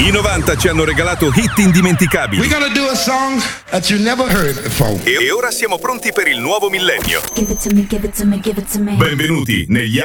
I 90 ci hanno regalato hit indimenticabili. We're gonna do a song that you never heard before. E ora siamo pronti per il nuovo millennio. Give it to me, give it to me, give it to me. Benvenuti negli